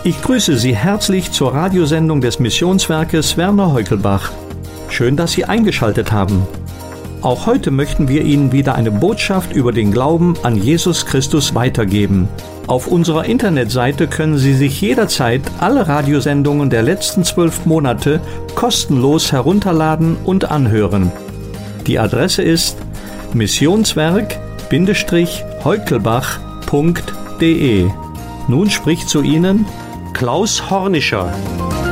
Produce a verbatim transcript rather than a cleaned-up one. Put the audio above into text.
Ich grüße Sie herzlich zur Radiosendung des Missionswerkes Werner Heukelbach. Schön, dass Sie eingeschaltet haben. Auch heute möchten wir Ihnen wieder eine Botschaft über den Glauben an Jesus Christus weitergeben. Auf unserer Internetseite können Sie sich jederzeit alle Radiosendungen der letzten zwölf Monate kostenlos herunterladen und anhören. Die Adresse ist missionswerk Heukelbach punkt de. Nun spricht zu Ihnen Klaus Hornischer.